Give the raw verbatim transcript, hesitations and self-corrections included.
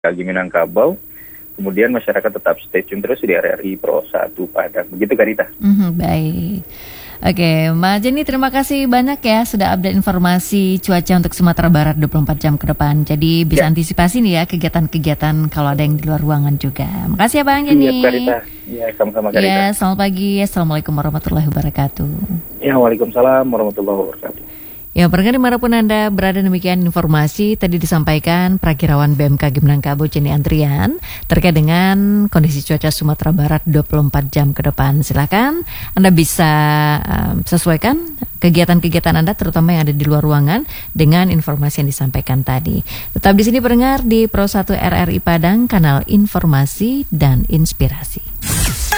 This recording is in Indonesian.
Lagi Minangkabau, kemudian masyarakat tetap stay tune terus di R R I Pro satu Padang. Begitu Kak Rita. Mm-hmm, baik. Oke, Mbak Jenny terima kasih banyak ya sudah update informasi cuaca untuk Sumatera Barat dua puluh empat jam ke depan. Jadi bisa ya. Antisipasi nih ya kegiatan-kegiatan kalau ada yang di luar ruangan juga. Makasih ya Bang Jenny. Iya Kak Rita. Ya, sama-sama Kak Rita. Ya, selamat pagi. Assalamualaikum warahmatullahi wabarakatuh. Ya, waalaikumsalam warahmatullahi wabarakatuh. Ya, pendengar dimanapun Anda berada, demikian informasi tadi disampaikan Prakirawan B M K G Minangkabau Jenny Andrian terkait dengan kondisi cuaca Sumatera Barat dua puluh empat jam ke depan. Silakan Anda bisa um, sesuaikan kegiatan-kegiatan Anda terutama yang ada di luar ruangan dengan informasi yang disampaikan tadi. Tetap di sini pendengar di Pro satu R R I Padang, kanal informasi dan inspirasi.